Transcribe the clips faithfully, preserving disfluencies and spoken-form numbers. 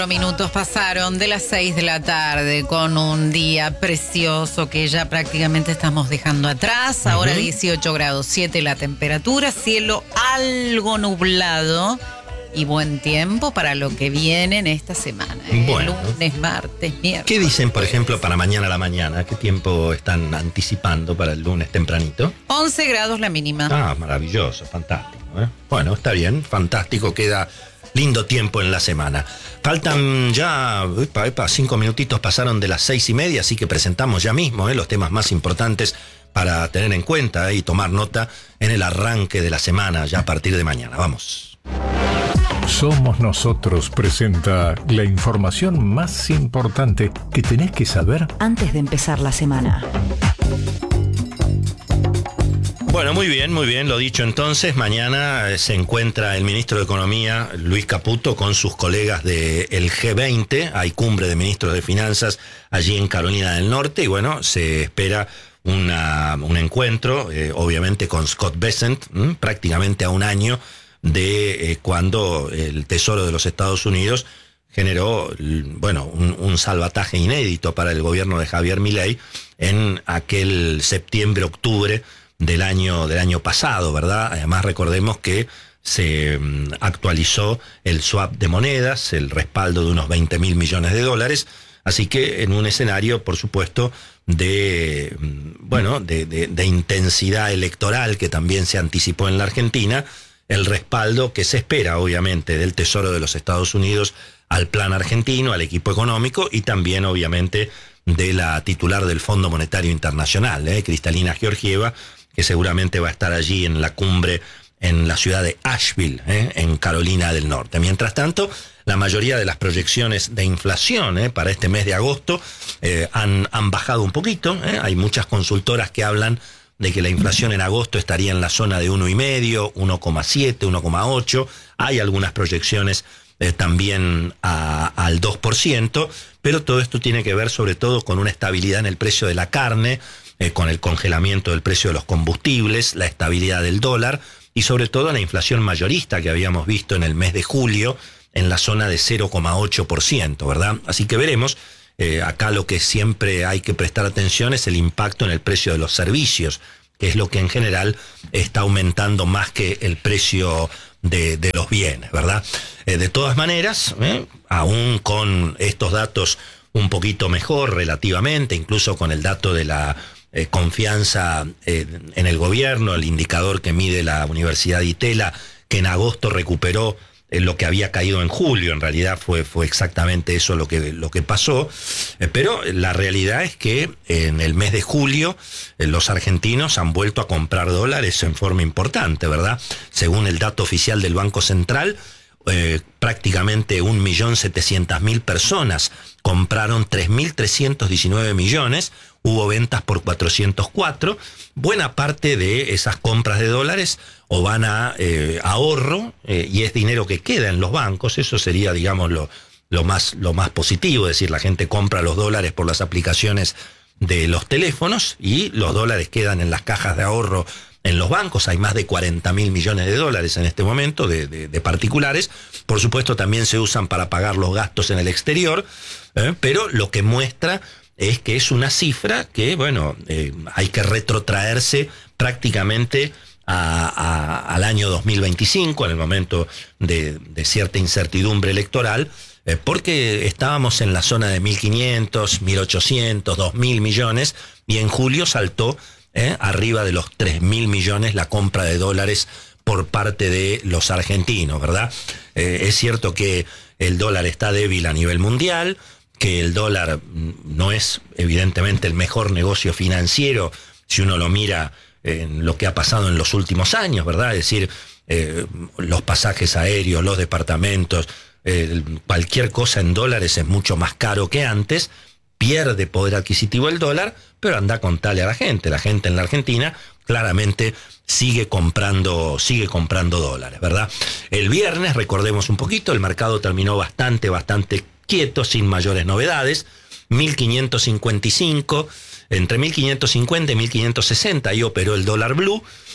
Minutos pasaron de las seis de la tarde con un día precioso que ya prácticamente estamos dejando atrás. Ahora uh-huh. dieciocho grados siete la temperatura, cielo algo nublado y buen tiempo para lo que viene en esta semana. ¿eh? Bueno. Lunes, martes, miércoles. ¿Qué dicen, por ejemplo, para mañana a la mañana? ¿Qué tiempo están anticipando para el lunes tempranito? once grados la mínima. Ah, maravilloso, fantástico. ¿eh? Bueno, está bien, fantástico, queda lindo tiempo en la semana. Faltan ya, epa, epa, cinco minutitos pasaron de las seis y media, así que presentamos ya mismo eh, los temas más importantes para tener en cuenta eh, y tomar nota en el arranque de la semana, ya a partir de mañana. Vamos. Somos Nosotros presenta la información más importante que tenés que saber antes de empezar la semana. Bueno, muy bien, muy bien, lo dicho entonces, mañana se encuentra el ministro de Economía, Luis Caputo, con sus colegas del G veinte, hay cumbre de ministros de Finanzas allí en Carolina del Norte, y bueno, se espera una, un encuentro, eh, obviamente con Scott Bessent, ¿m? prácticamente a un año de eh, cuando el Tesoro de los Estados Unidos generó, bueno, un, un salvataje inédito para el gobierno de Javier Milei en aquel septiembre-octubre del año del año pasado, ¿verdad? Además recordemos que se actualizó el swap de monedas, el respaldo de unos veinte mil millones de dólares, así que en un escenario, por supuesto, de bueno, de, de, de intensidad electoral que también se anticipó en la Argentina, el respaldo que se espera, obviamente, del Tesoro de los Estados Unidos al plan argentino, al equipo económico y también, obviamente, de la titular del Fondo Monetario Internacional, ¿eh? Kristalina Georgieva, que seguramente va a estar allí en la cumbre en la ciudad de Asheville, ¿eh? en Carolina del Norte. Mientras tanto, la mayoría de las proyecciones de inflación ¿eh? para este mes de agosto eh, han, han bajado un poquito. ¿eh? Hay muchas consultoras que hablan de que la inflación en agosto estaría en la zona de uno coma cinco, uno coma siete, uno coma ocho. Hay algunas proyecciones eh, también a, al dos por ciento, pero todo esto tiene que ver sobre todo con una estabilidad en el precio de la carne, Eh, con el congelamiento del precio de los combustibles, la estabilidad del dólar y sobre todo la inflación mayorista que habíamos visto en el mes de julio en la zona de cero coma ocho por ciento, ¿verdad? Así que veremos, eh, acá lo que siempre hay que prestar atención es el impacto en el precio de los servicios, que es lo que en general está aumentando más que el precio de, de los bienes, ¿verdad? Eh, de todas maneras, eh, aún con estos datos un poquito mejor relativamente, incluso con el dato de la Eh, confianza eh, en el gobierno, el indicador que mide la Universidad de Itela, que en agosto recuperó eh, lo que había caído en julio, en realidad fue, fue exactamente eso lo que, lo que pasó, eh, pero la realidad es que en el mes de julio eh, los argentinos han vuelto a comprar dólares en forma importante, ¿verdad? Según el dato oficial del Banco Central, Eh, prácticamente un millón setecientas mil personas compraron tres mil trescientos diecinueve millones, hubo ventas por cuatrocientos cuatro, buena parte de esas compras de dólares o van a eh, ahorro eh, y es dinero que queda en los bancos, eso sería digamos lo, lo, más, lo más positivo, es decir, la gente compra los dólares por las aplicaciones de los teléfonos y los dólares quedan en las cajas de ahorro en los bancos. Hay más de cuarenta mil millones de dólares en este momento de, de, de particulares. Por supuesto también se usan para pagar los gastos en el exterior, ¿eh? Pero lo que muestra es que es una cifra que, bueno, eh, hay que retrotraerse prácticamente a, a, al año dos mil veinticinco, en el momento de, de cierta incertidumbre electoral, eh, porque estábamos en la zona de mil quinientos, mil ochocientos, dos mil millones, y en julio saltó Eh, arriba de los tres mil millones la compra de dólares por parte de los argentinos, ¿verdad? Eh, es cierto que el dólar está débil a nivel mundial, que el dólar no es evidentemente el mejor negocio financiero si uno lo mira en lo que ha pasado en los últimos años, ¿verdad? Es decir, eh, los pasajes aéreos, los departamentos, eh, cualquier cosa en dólares es mucho más caro que antes, pierde poder adquisitivo el dólar, pero anda a contarle a la gente. La gente en la Argentina claramente sigue comprando, sigue comprando dólares, ¿verdad? El viernes, recordemos un poquito, el mercado terminó bastante, bastante quieto, sin mayores novedades. mil quinientos cincuenta y cinco, entre mil quinientos cincuenta y mil quinientos sesenta, ahí operó el dólar blue.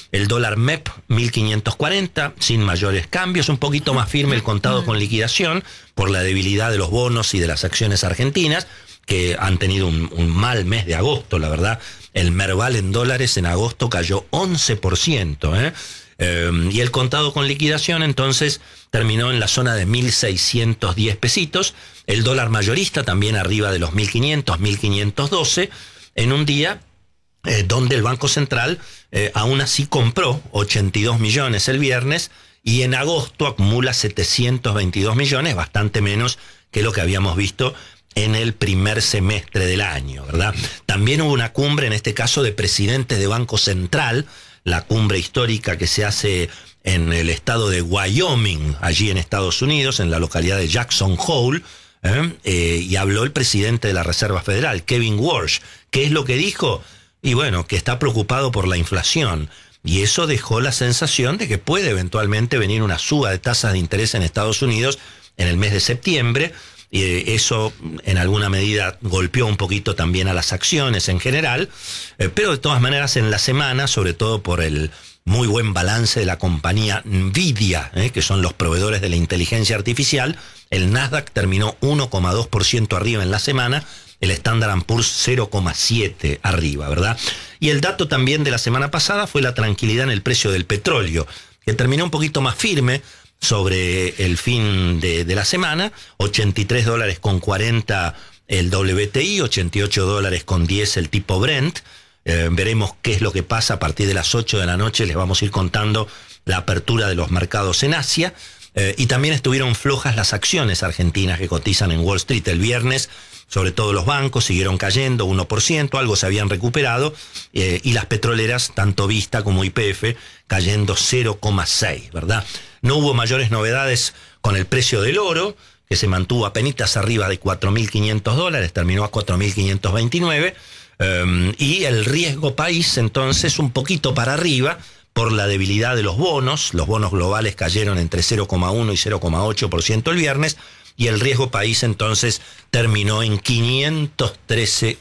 El dólar M E P mil quinientos cuarenta, sin mayores cambios, un poquito más firme el contado con liquidación por la debilidad de los bonos y de las acciones argentinas, que han tenido un, un mal mes de agosto, la verdad. El Merval en dólares en agosto cayó once por ciento, ¿eh? Eh, y el contado con liquidación entonces terminó en la zona de mil seiscientos diez pesitos. El dólar mayorista también arriba de los mil quinientos, mil quinientos doce, en un día eh, donde el Banco Central eh, aún así compró ochenta y dos millones el viernes y en agosto acumula setecientos veintidós millones, bastante menos que lo que habíamos visto en el primer semestre del año, ¿verdad? También hubo una cumbre, en este caso de presidentes de Banco Central, la cumbre histórica que se hace en el estado de Wyoming, allí en Estados Unidos, en la localidad de Jackson Hole, ¿eh? Eh, y habló el presidente de la Reserva Federal, Kevin Warsh. ¿Qué es lo que dijo? Y bueno, que está preocupado por la inflación. Y eso dejó la sensación de que puede eventualmente venir una suba de tasas de interés en Estados Unidos en el mes de septiembre. Y eso en alguna medida golpeó un poquito también a las acciones en general, eh, pero de todas maneras en la semana, sobre todo por el muy buen balance de la compañía Nvidia, eh, que son los proveedores de la inteligencia artificial, el Nasdaq terminó uno coma dos por ciento arriba en la semana, el Standard and Poor's cero coma siete por ciento arriba, ¿verdad? Y el dato también de la semana pasada fue la tranquilidad en el precio del petróleo, que terminó un poquito más firme sobre el fin de, de la semana, ochenta y tres dólares con cuarenta el W T I, ochenta y ocho dólares con diez el tipo Brent. Eh, veremos qué es lo que pasa a partir de las ocho de la noche, les vamos a ir contando la apertura de los mercados en Asia. Eh, y también estuvieron flojas las acciones argentinas que cotizan en Wall Street el viernes, sobre todo los bancos siguieron cayendo uno por ciento, algo se habían recuperado, eh, y las petroleras, tanto Vista como Y P F, cayendo cero coma seis, ¿verdad? No hubo mayores novedades con el precio del oro, que se mantuvo apenas arriba de cuatro mil quinientos dólares, terminó a cuatro mil quinientos veintinueve, um, y el riesgo país entonces un poquito para arriba por la debilidad de los bonos. Los bonos globales cayeron entre cero coma uno y cero coma ocho por ciento el viernes, y el riesgo país entonces terminó en quinientos trece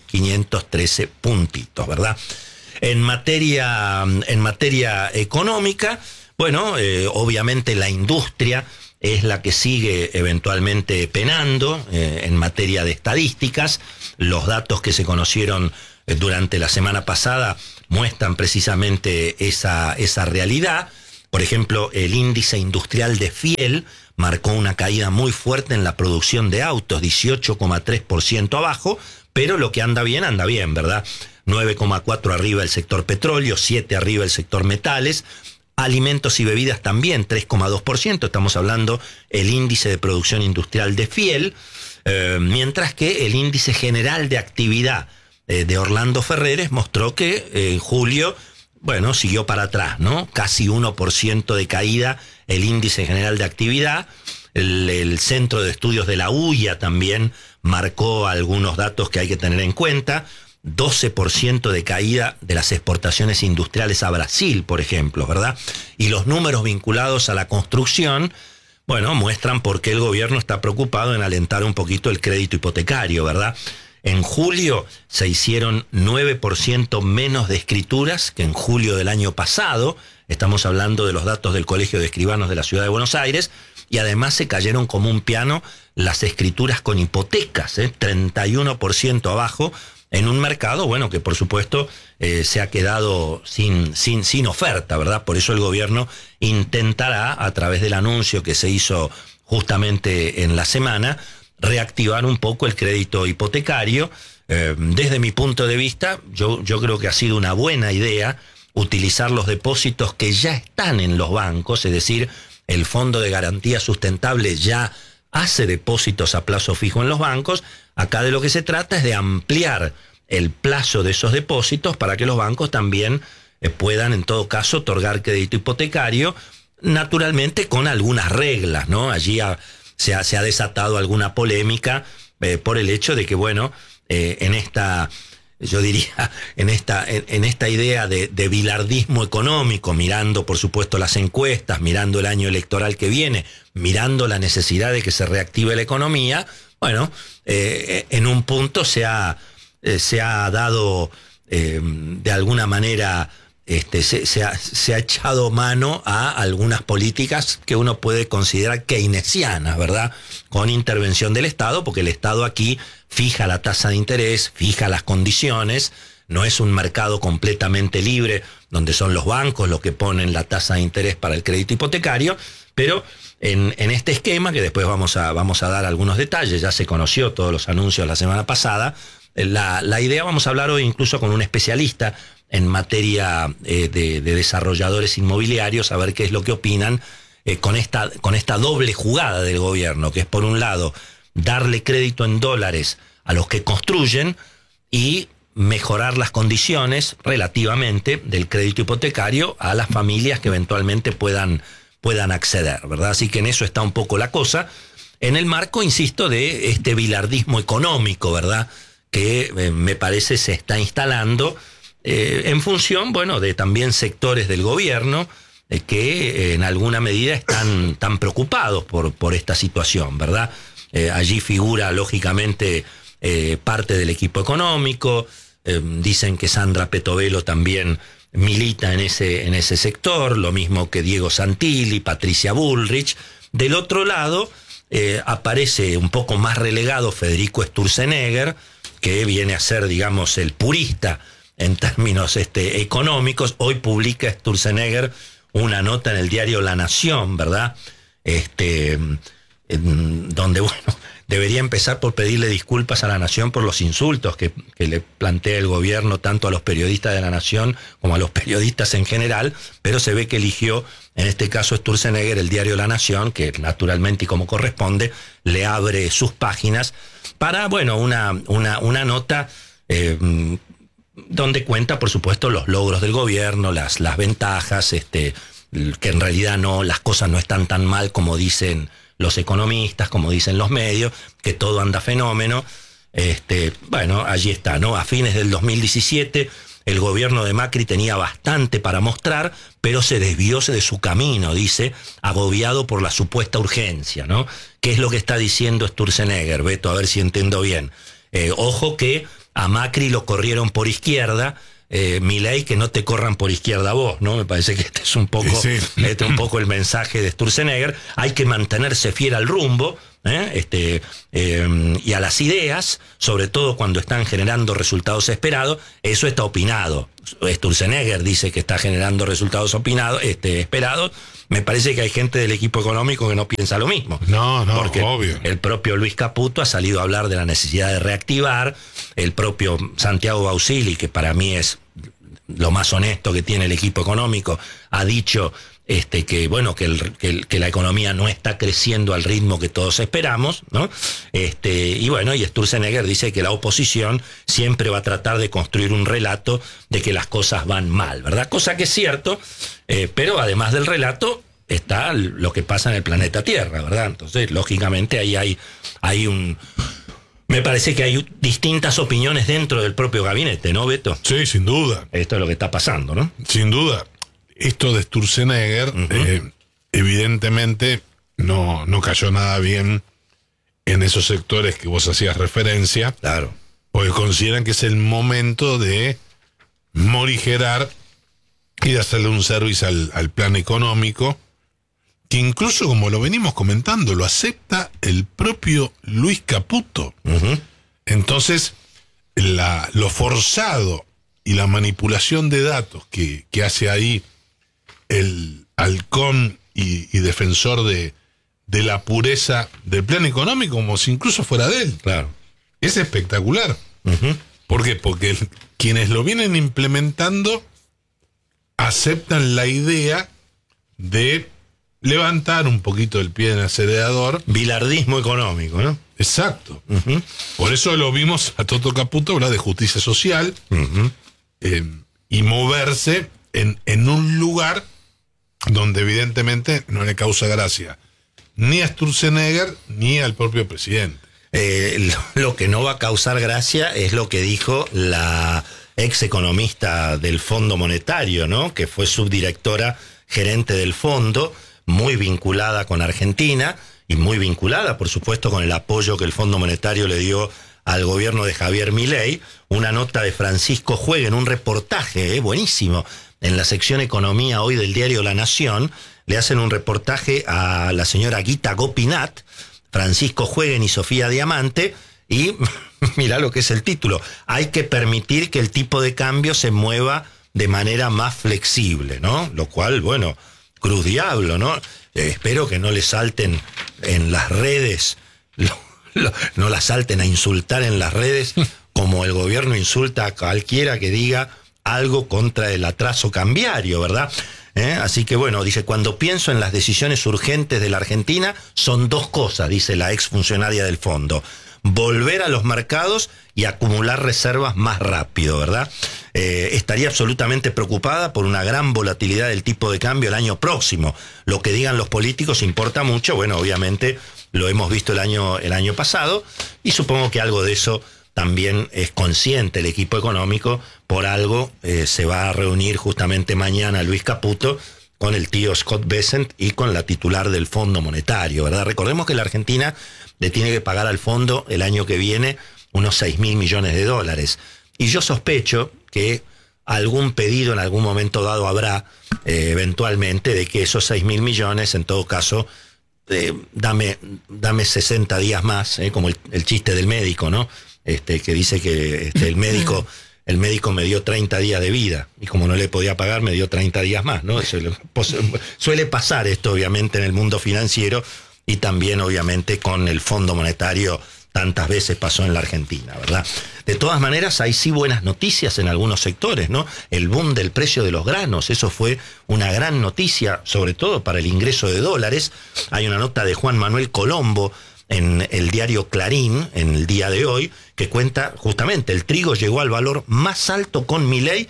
puntitos, ¿verdad? En materia, en materia económica, bueno, eh, obviamente la industria es la que sigue eventualmente penando eh, en materia de estadísticas. Los datos que se conocieron eh, durante la semana pasada muestran precisamente esa, esa realidad. Por ejemplo, el índice industrial de Fiel marcó una caída muy fuerte en la producción de autos, dieciocho coma tres por ciento abajo, pero lo que anda bien, anda bien, ¿verdad? nueve coma cuatro arriba el sector petróleo, siete arriba el sector metales, alimentos y bebidas también, tres coma dos por ciento, estamos hablando el índice de producción industrial de Fiel, eh, mientras que el índice general de actividad eh, de Orlando Ferreres mostró que eh, en julio, bueno, siguió para atrás, ¿no? Casi uno por ciento de caída el índice general de actividad. El, el Centro de Estudios de la U I A también marcó algunos datos que hay que tener en cuenta. doce por ciento de caída de las exportaciones industriales a Brasil, por ejemplo, ¿verdad? Y los números vinculados a la construcción, bueno, muestran por qué el gobierno está preocupado en alentar un poquito el crédito hipotecario, ¿verdad? En julio se hicieron nueve por ciento menos de escrituras que en julio del año pasado. Estamos hablando de los datos del Colegio de Escribanos de la Ciudad de Buenos Aires. Y además se cayeron como un piano las escrituras con hipotecas, ¿eh? treinta y uno por ciento abajo, en un mercado, bueno, que por supuesto eh, se ha quedado sin, sin, sin oferta, ¿verdad? Por eso el gobierno intentará, a través del anuncio que se hizo justamente en la semana, reactivar un poco el crédito hipotecario. Eh, desde mi punto de vista, yo, yo creo que ha sido una buena idea utilizar los depósitos que ya están en los bancos, es decir, el Fondo de Garantía Sustentable ya hace depósitos a plazo fijo en los bancos. Acá de lo que se trata es de ampliar el plazo de esos depósitos para que los bancos también eh, puedan, en todo caso, otorgar crédito hipotecario, naturalmente con algunas reglas, ¿no? Allí ha, se, ha, se ha desatado alguna polémica eh, por el hecho de que, bueno, eh, en esta... yo diría, en esta, en, en esta idea de, de bilardismo económico, mirando por supuesto las encuestas, mirando el año electoral que viene, mirando la necesidad de que se reactive la economía, bueno, eh, en un punto se ha, eh, se ha dado eh, de alguna manera este, se, se, ha, se ha echado mano a algunas políticas que uno puede considerar keynesianas, ¿verdad? Con intervención del Estado, porque el Estado aquí fija la tasa de interés, fija las condiciones, no es un mercado completamente libre, donde son los bancos los que ponen la tasa de interés para el crédito hipotecario, pero en, en este esquema, que después vamos a, vamos a dar algunos detalles, ya se conoció todos los anuncios la semana pasada, la, la idea, vamos a hablar hoy incluso con un especialista en materia eh, de, de desarrolladores inmobiliarios, a ver qué es lo que opinan eh, con, esta, con esta doble jugada del gobierno, que es por un lado darle crédito en dólares a los que construyen y mejorar las condiciones relativamente del crédito hipotecario a las familias que eventualmente puedan, puedan acceder, ¿verdad? Así que en eso está un poco la cosa, en el marco, insisto, de este bilardismo económico, ¿verdad?, que eh, me parece se está instalando Eh, en función, bueno, de también sectores del gobierno eh, que eh, en alguna medida están, están preocupados por, por esta situación, ¿verdad? Eh, allí figura, lógicamente, eh, parte del equipo económico, eh, dicen que Sandra Petovelo también milita en ese, en ese sector, lo mismo que Diego Santilli, Patricia Bullrich. Del otro lado, eh, aparece un poco más relegado Federico Sturzenegger, que viene a ser, digamos, el purista en términos este, económicos. Hoy publica Sturzenegger una nota en el diario La Nación, ¿verdad? Este, en, donde, bueno, debería empezar por pedirle disculpas a La Nación por los insultos que, que le plantea el gobierno tanto a los periodistas de La Nación como a los periodistas en general, pero se ve que eligió, en este caso Sturzenegger, el diario La Nación, que naturalmente y como corresponde, le abre sus páginas para, bueno, una, una, una nota eh, donde cuenta, por supuesto, los logros del gobierno, las, las ventajas, este, que en realidad no, las cosas no están tan mal como dicen los economistas, como dicen los medios, que todo anda fenómeno. Este, bueno, allí está, ¿no? A fines del dos mil diecisiete, el gobierno de Macri tenía bastante para mostrar, pero se desvió de su camino, dice, agobiado por la supuesta urgencia, ¿no? ¿Qué es lo que está diciendo Sturzenegger, Beto? A ver si entiendo bien. Eh, ojo que a Macri lo corrieron por izquierda, eh, Milei, que no te corran por izquierda a vos, ¿no? Me parece que este es un poco, sí, sí. Este es un poco el mensaje de Sturzenegger. Hay que mantenerse fiel al rumbo, ¿eh? Este, eh, y a las ideas, sobre todo cuando están generando resultados esperados. Eso está opinado. Sturzenegger dice que está generando resultados opinados, este, esperados. Me parece que hay gente del equipo económico que no piensa lo mismo. No, no, porque obvio. El propio Luis Caputo ha salido a hablar de la necesidad de reactivar. El propio Santiago Bausili, que para mí es lo más honesto que tiene el equipo económico, ha dicho este, que, bueno, que, el, que, el, que la economía no está creciendo al ritmo que todos esperamos, ¿no? Este, y bueno, y Sturzenegger dice que la oposición siempre va a tratar de construir un relato de que las cosas van mal, ¿verdad? Cosa que es cierto, eh, pero además del relato está lo que pasa en el planeta Tierra, ¿verdad? Entonces, lógicamente, ahí hay, hay un... Me parece que hay distintas opiniones dentro del propio gabinete, ¿no, Beto? Sí, sin duda. Esto es lo que está pasando, ¿no? Sin duda. Esto de Sturzenegger, uh-huh. eh, evidentemente, no, no cayó nada bien en esos sectores que vos hacías referencia. Claro. Porque consideran que es el momento de morigerar y de hacerle un servicio al, al plan económico, que incluso, como lo venimos comentando, lo acepta el propio Luis Caputo. Uh-huh. Entonces, la, lo forzado y la manipulación de datos que, que hace ahí el halcón y, y defensor de, de la pureza del plan económico, como si incluso fuera de él. Claro. Es espectacular. Uh-huh. ¿Por qué? Porque el, quienes lo vienen implementando aceptan la idea de levantar un poquito el pie en el acelerador. Bilardismo económico, ¿no? Exacto. Uh-huh. Por eso lo vimos a Toto Caputo hablar de justicia social, uh-huh. eh, y moverse en, en un lugar donde evidentemente no le causa gracia ni a Sturzenegger ni al propio presidente. Eh, lo, lo que no va a causar gracia es lo que dijo la ex economista del Fondo Monetario, ¿no? Que fue subdirectora gerente del fondo, muy vinculada con Argentina y muy vinculada, por supuesto, con el apoyo que el Fondo Monetario le dio al gobierno de Javier Milei. Una nota de Francisco Juegue en un reportaje, eh, buenísimo, en la sección Economía hoy del diario La Nación, le hacen un reportaje a la señora Gita Gopinath, Francisco Jueguen y Sofía Diamante, y mirá lo que es el título: hay que permitir que el tipo de cambio se mueva de manera más flexible, ¿no? Lo cual, bueno, cruz diablo, ¿no? Eh, espero que no le salten en las redes, lo, lo, no la salten a insultar en las redes, como el gobierno insulta a cualquiera que diga algo contra el atraso cambiario, ¿verdad? ¿Eh? Así que bueno, dice, cuando pienso en las decisiones urgentes de la Argentina, son dos cosas, dice la exfuncionaria del fondo: volver a los mercados y acumular reservas más rápido, ¿verdad? Eh, estaría absolutamente preocupada por una gran volatilidad del tipo de cambio el año próximo. Lo que digan los políticos importa mucho, bueno, obviamente lo hemos visto el año, el año pasado, y supongo que algo de eso también es consciente el equipo económico. Por algo eh, se va a reunir justamente mañana Luis Caputo con el tío Scott Bessent y con la titular del Fondo Monetario, ¿verdad? Recordemos que la Argentina le tiene que pagar al fondo el año que viene unos seis mil millones de dólares. Y yo sospecho que algún pedido en algún momento dado habrá, eh, eventualmente, de que esos seis mil millones, en todo caso, eh, dame, dame sesenta días más, eh, como el, el chiste del médico, ¿no? Este, que dice que este, el médico... El médico me dio treinta días de vida y como no le podía pagar me dio treinta días más, ¿no? Eso suele pasar esto obviamente en el mundo financiero y también obviamente con el Fondo Monetario tantas veces pasó en la Argentina, ¿verdad? De todas maneras hay sí buenas noticias en algunos sectores, ¿no? El boom del precio de los granos, eso fue una gran noticia, sobre todo para el ingreso de dólares. Hay una nota de Juan Manuel Colombo en el diario Clarín, en el día de hoy, que cuenta justamente, el trigo llegó al valor más alto con Milei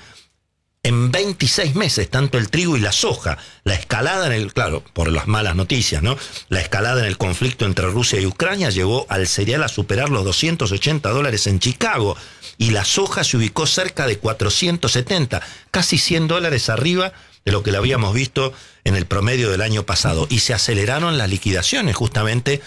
en veintiséis meses, tanto el trigo y la soja. La escalada en el, claro, por las malas noticias, ¿no? La escalada en el conflicto entre Rusia y Ucrania llevó al cereal a superar los doscientos ochenta dólares en Chicago, y la soja se ubicó cerca de cuatrocientos setenta, casi cien dólares arriba de lo que lo habíamos visto en el promedio del año pasado. Y se aceleraron las liquidaciones justamente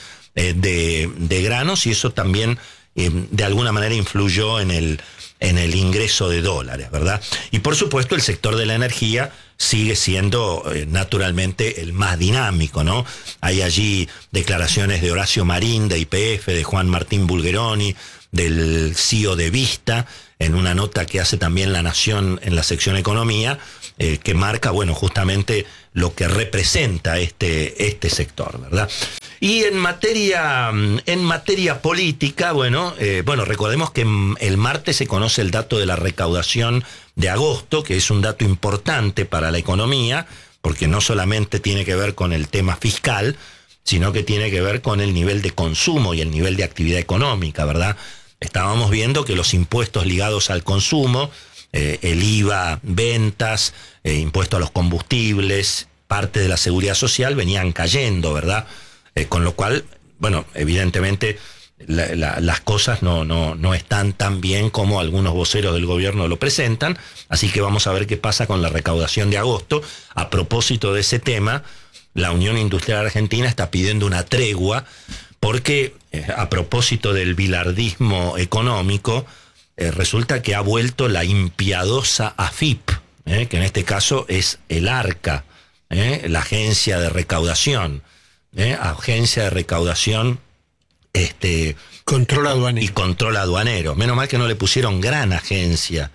De, de granos, y eso también eh, de alguna manera influyó en el, en el ingreso de dólares, ¿verdad? Y por supuesto el sector de la energía sigue siendo eh, naturalmente el más dinámico, ¿no? Hay allí declaraciones de Horacio Marín, de Y P F, de Juan Martín Bulgeroni, del C E O de Vista, en una nota que hace también La Nación en la sección Economía, eh, que marca, bueno, justamente lo que representa este, este sector, ¿verdad? Y en materia, en materia política, bueno, eh, bueno, recordemos que el martes se conoce el dato de la recaudación de agosto, que es un dato importante para la economía, porque no solamente tiene que ver con el tema fiscal, sino que tiene que ver con el nivel de consumo y el nivel de actividad económica, ¿verdad? Estábamos viendo que los impuestos ligados al consumo, eh, el I V A, ventas, eh, impuesto a los combustibles, parte de la seguridad social, venían cayendo, ¿verdad? Eh, con lo cual, bueno, evidentemente la, la, las cosas no, no, no están tan bien como algunos voceros del gobierno lo presentan, así que vamos a ver qué pasa con la recaudación de agosto. A propósito de ese tema, la Unión Industrial Argentina está pidiendo una tregua porque eh, a propósito del bilardismo económico, eh, resulta que ha vuelto la impiadosa A F I P, eh, que en este caso es el ARCA, eh, la agencia de recaudación. ¿Eh? Agencia de recaudación este control aduanero y control aduanero. Menos mal que no le pusieron gran agencia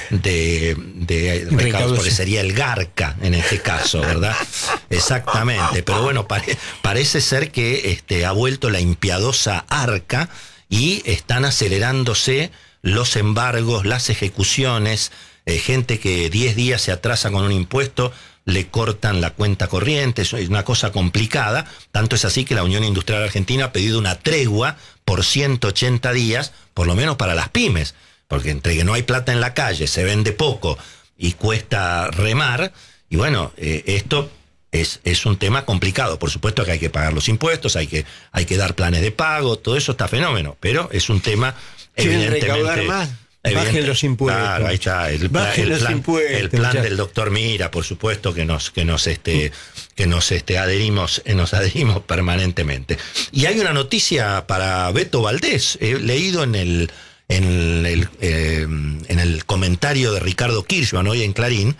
de, de recaudación, porque sería el GARCA en este caso, ¿verdad? Exactamente. Pero bueno, pare, parece ser que este, ha vuelto la impiadosa ARCA y están acelerándose los embargos, las ejecuciones, eh, gente que diez días se atrasa con un impuesto, le cortan la cuenta corriente, es una cosa complicada. Tanto es así que la Unión Industrial Argentina ha pedido una tregua por ciento ochenta días, por lo menos para las pymes, porque entre que no hay plata en la calle, se vende poco y cuesta remar, y bueno, eh, esto es, es un tema complicado. Por supuesto que hay que pagar los impuestos, hay que, hay que dar planes de pago, todo eso está fenómeno, pero es un tema evidentemente... recaudar más. Bajen los impuestos. Claro, ahí está. El, Bajen el los plan, impuestos. el plan Ya. del doctor Mira, por supuesto, que nos, que nos este, que nos este adherimos, eh, nos adherimos permanentemente. Y hay una noticia para Beto Valdés. He leído en el, en el, eh, en el comentario de Ricardo Kirchmann hoy en Clarín,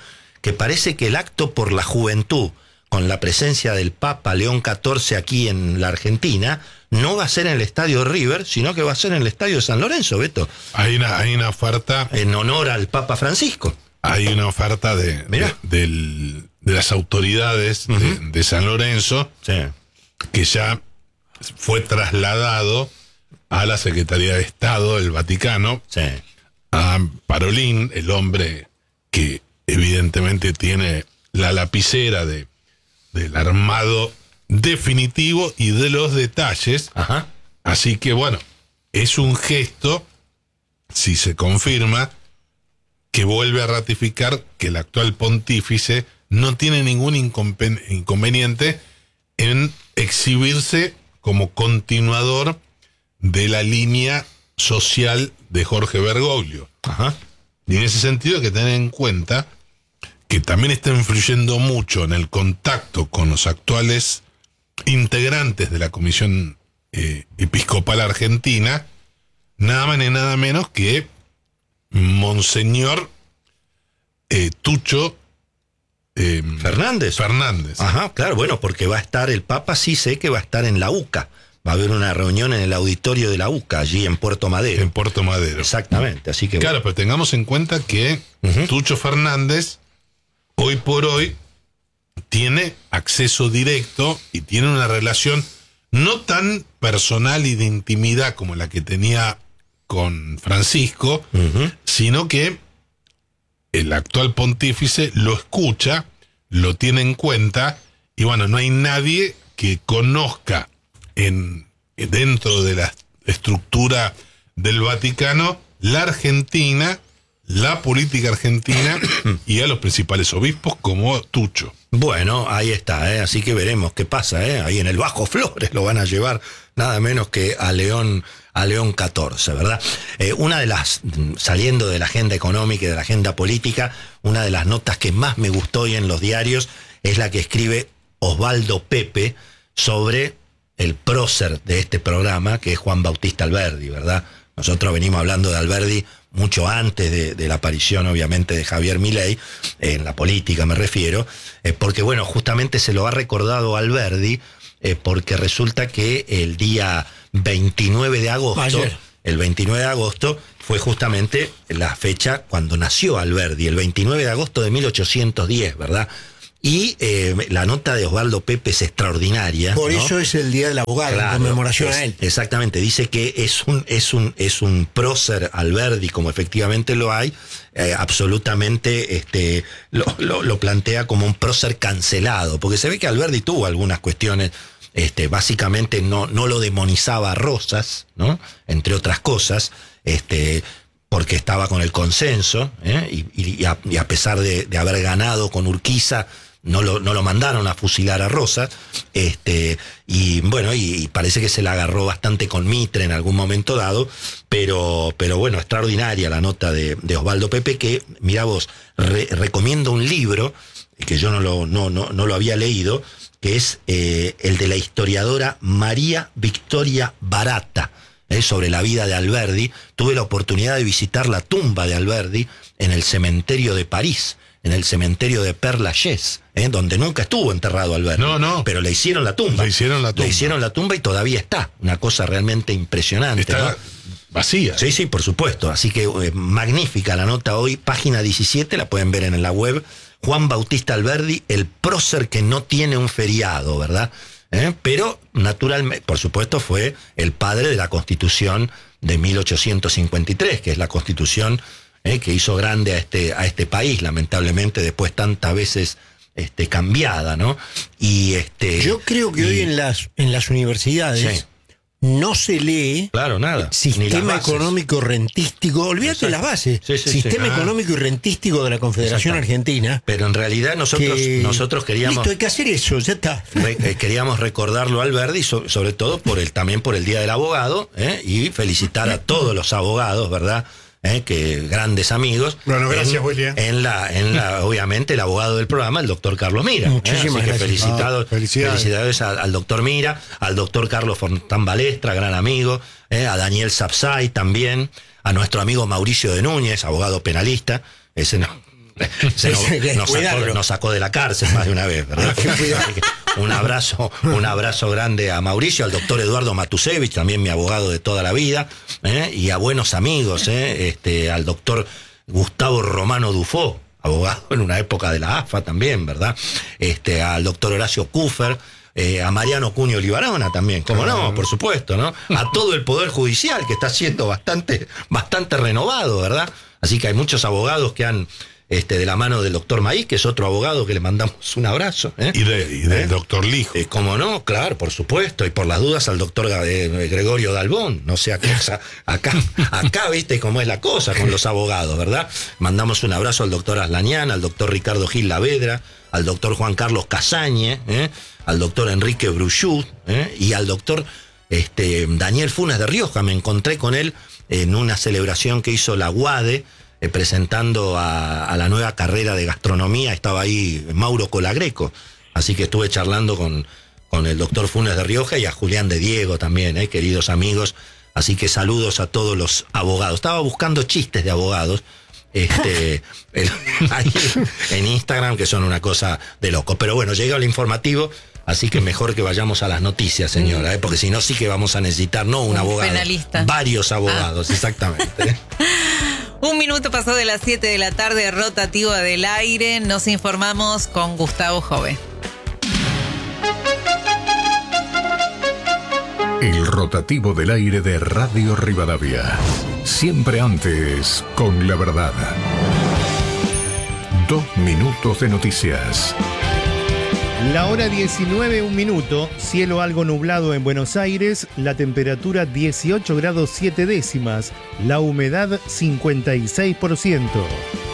que parece que el acto por la juventud, con la presencia del Papa León catorce aquí en la Argentina, no va a ser en el estadio River, sino que va a ser en el estadio de San Lorenzo, Beto. Hay una, hay una oferta. En honor al Papa Francisco. Hay una oferta de, de, del, de las autoridades uh-huh. de, de San Lorenzo, sí. que ya fue trasladado a la Secretaría de Estado del Vaticano, sí. a Parolín, el hombre que evidentemente tiene la lapicera de, del armado definitivo y de los detalles. Ajá. Así que bueno, es un gesto, si se confirma, que vuelve a ratificar que el actual pontífice no tiene ningún incompen- inconveniente en exhibirse como continuador de la línea social de Jorge Bergoglio. Ajá. Y en ese sentido hay que tener en cuenta que también está influyendo mucho en el contacto con los actuales integrantes de la Comisión eh, Episcopal Argentina, nada más ni nada menos que Monseñor eh, Tucho eh, Fernández. Fernández. Ajá, claro, bueno, porque va a estar el Papa, sí sé que va a estar en la U C A. Va a haber una reunión en el auditorio de la U C A, allí en Puerto Madero. En Puerto Madero. Exactamente, así que... Claro, pero tengamos en cuenta que uh-huh. Tucho Fernández, hoy por hoy, tiene acceso directo y tiene una relación no tan personal y de intimidad como la que tenía con Francisco, uh-huh. sino que el actual pontífice lo escucha, lo tiene en cuenta, y bueno, no hay nadie que conozca en dentro de la estructura del Vaticano la Argentina, la política argentina y a los principales obispos como Tucho. Bueno, ahí está, ¿eh? Así que veremos qué pasa, ¿eh? Ahí en el Bajo Flores lo van a llevar nada menos que a León, a León catorce, ¿verdad? Eh, una de las, saliendo de la agenda económica y de la agenda política, una de las notas que más me gustó hoy en los diarios es la que escribe Osvaldo Pepe sobre el prócer de este programa, que es Juan Bautista Alberdi, ¿verdad? Nosotros venimos hablando de Alberdi mucho antes de, de la aparición, obviamente, de Javier Milei, en la política me refiero, eh, porque, bueno, justamente se lo ha recordado Alberdi, eh, porque resulta que el día veintinueve de agosto, Ayer. el veintinueve de agosto, fue justamente la fecha cuando nació Alberdi, el veintinueve de agosto de mil ochocientos diez, ¿verdad? Y eh, la nota de Osvaldo Pepe es extraordinaria. Por ¿no? eso es el Día del Abogado, Claro, en conmemoración es, a él. Exactamente, dice que es un, es un, es un prócer Alberdi, como efectivamente lo hay, eh, absolutamente este, lo, lo, lo plantea como un prócer cancelado, porque se ve que Alberdi tuvo algunas cuestiones, este, básicamente no, no lo demonizaba a Rosas, ¿no? Entre otras cosas, este, porque estaba con el consenso, ¿eh? y, y, a, y a pesar de, de haber ganado con Urquiza, No lo, no lo mandaron a fusilar a Rosas, este, y bueno, y, y parece que se la agarró bastante con Mitre en algún momento dado, pero, pero bueno, extraordinaria la nota de, de Osvaldo Pepe, que, mira vos, re, recomiendo un libro, que yo no lo, no, no, no lo había leído, que es eh, el de la historiadora María Victoria Barata, eh, sobre la vida de Alberdi. Tuve la oportunidad de visitar la tumba de Alberdi en el cementerio de París, en el cementerio de Père Lachaise, ¿eh? Donde nunca estuvo enterrado Alberdi. No, no. Pero le hicieron la tumba. Le hicieron la tumba. Le hicieron la tumba y todavía está. Una cosa realmente impresionante. Está ¿no? vacía. Sí, sí, por supuesto. Así que eh, magnífica la nota hoy. Página diecisiete, la pueden ver en la web. Juan Bautista Alberdi, el prócer que no tiene un feriado, ¿verdad? ¿Eh? Pero, naturalmente, por supuesto, fue el padre de la Constitución de mil ochocientos cincuenta y tres, que es la Constitución Eh, que hizo grande a este, a este país, lamentablemente, después tantas veces este, cambiada, ¿no? Y este. Yo creo que y, hoy en las, en las universidades sí. no se lee claro, nada. sistema económico rentístico, olvídate de las bases, sí, sí, sistema sí. Ah. económico y rentístico de la Confederación Argentina. Pero en realidad nosotros, que, nosotros queríamos. Listo, hay que hacer eso, ya está. Re, eh, queríamos recordarlo a Alberdi, so, sobre todo por el, también por el Día del Abogado, ¿eh? Y felicitar a todos los abogados, ¿verdad? Eh, que grandes amigos. Bueno, gracias, en, William. En la, en la, obviamente, el abogado del programa, el doctor Carlos Mira. Muchísimas eh, así que gracias. felicitado, Ah, felicidades. felicidades al, al doctor Mira, al doctor Carlos Fontán Balestra, gran amigo, eh, a Daniel Sapsay también, a nuestro amigo Mauricio de Núñez, abogado penalista, ese no, Se nos, nos, sacó, nos sacó de la cárcel más de una vez, ¿verdad? Un abrazo, un abrazo grande a Mauricio, al doctor Eduardo Matusevich, también mi abogado de toda la vida, ¿eh? Y a buenos amigos, ¿eh? este, al doctor Gustavo Romano Dufo, abogado en una época de la A F A también, ¿verdad? Este, al doctor Horacio Kuffer, eh, a Mariano Cuño Libarona también, como no, por supuesto, ¿no? A todo el Poder Judicial, que está siendo bastante, bastante renovado, ¿verdad? Así que hay muchos abogados que han, este, de la mano del doctor Maíz, que es otro abogado que le mandamos un abrazo. ¿eh? Y, de, y del ¿Eh? doctor Lijo. Eh, como no, claro, por supuesto, y por las dudas al doctor eh, Gregorio Dalbón, no sé, acá, acá, acá, viste cómo es la cosa con los abogados, ¿verdad? Mandamos un abrazo al doctor Aslanian, al doctor Ricardo Gil Lavedra, al doctor Juan Carlos Casañe, ¿eh? al doctor Enrique Bruchut, ¿eh? y al doctor este, Daniel Funes de Rioja. Me encontré con él en una celebración que hizo la UADE, eh, presentando a, a la nueva carrera de gastronomía. Estaba ahí Mauro Colagreco, así que estuve charlando con, con el doctor Funes de Rioja y a Julián de Diego también, eh, queridos amigos. Así que saludos a todos los abogados. Estaba buscando chistes de abogados este, el, ahí en Instagram, que son una cosa de loco. Pero bueno, llega el informativo, así que mejor que vayamos a las noticias, señora, ¿eh? Porque si no, sí que vamos a necesitar, no un, un abogado, penalista. Varios abogados, ah. exactamente. ¿eh? Un minuto pasó de las siete de la tarde, rotativa del aire. Nos informamos con Gustavo Jove. El rotativo del aire de Radio Rivadavia. Siempre antes, con la verdad. Dos minutos de noticias. La hora diecinueve, un minuto, cielo algo nublado en Buenos Aires, la temperatura dieciocho grados siete décimas, la humedad cincuenta y seis por ciento.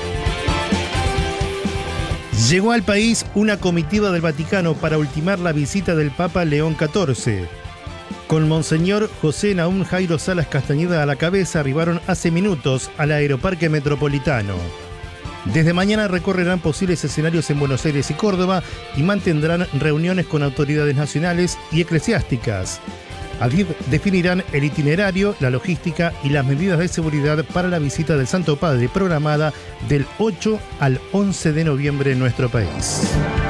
Llegó al país una comitiva del Vaticano para ultimar la visita del Papa León catorce. Con Monseñor José Naúm Jairo Salas Castañeda a la cabeza, arribaron hace minutos al Aeroparque Metropolitano. Desde mañana recorrerán posibles escenarios en Buenos Aires y Córdoba y mantendrán reuniones con autoridades nacionales y eclesiásticas. Allí definirán el itinerario, la logística y las medidas de seguridad para la visita del Santo Padre programada del ocho al once de noviembre en nuestro país.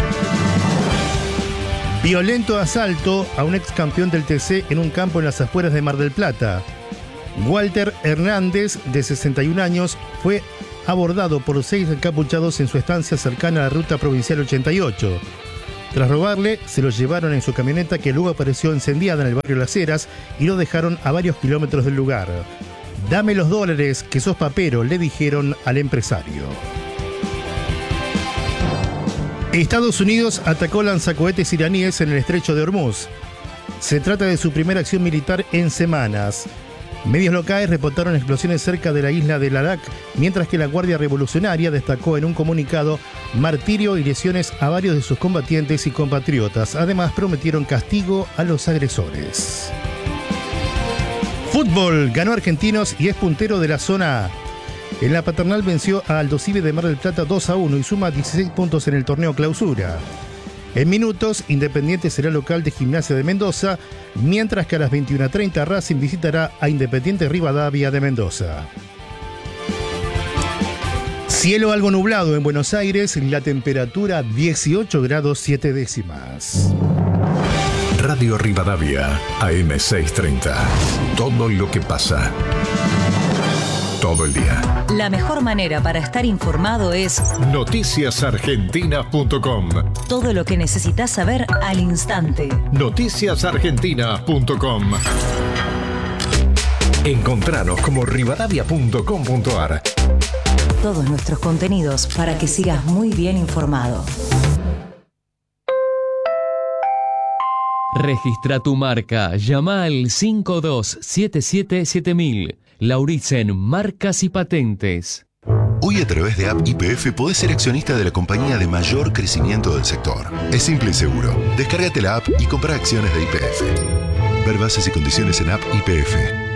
Violento asalto a un ex campeón del T C en un campo en las afueras de Mar del Plata. Walter Hernández, de sesenta y un años, fue abordado por seis encapuchados en su estancia cercana a la ruta provincial ochenta y ocho. Tras robarle, se lo llevaron en su camioneta, que luego apareció incendiada en el barrio Las Heras, y lo dejaron a varios kilómetros del lugar. «Dame los dólares, que sos papero», le dijeron al empresario. Estados Unidos atacó lanzacohetes iraníes en el estrecho de Hormuz. Se trata de su primera acción militar en semanas. Medios locales reportaron explosiones cerca de la isla de Ladakh, mientras que la Guardia Revolucionaria destacó en un comunicado martirio y lesiones a varios de sus combatientes y compatriotas. Además, prometieron castigo a los agresores. Fútbol, ganó Argentinos y es puntero de la zona A. En la Paternal venció a Aldosivi de Mar del Plata dos a uno y suma dieciséis puntos en el torneo Clausura. En minutos, Independiente será local de Gimnasia de Mendoza, mientras que a las veintiuna treinta Racing visitará a Independiente Rivadavia de Mendoza. Cielo algo nublado en Buenos Aires, la temperatura dieciocho grados siete décimas. Radio Rivadavia, A M seiscientos treinta. Todo lo que pasa. Todo el día. La mejor manera para estar informado es noticias argentinas punto com. Todo lo que necesitas saber al instante. noticias argentinas punto com. Encontranos como rivadavia punto com punto ar. Todos nuestros contenidos para que sigas muy bien informado. Registra tu marca. Llama al cinco dos siete siete siete mil. Lauritzen Marcas y Patentes. Hoy, a través de App Y P F podés ser accionista de la compañía de mayor crecimiento del sector. Es simple y seguro. Descárgate la app y compra acciones de Y P F. Ver bases y condiciones en App Y P F.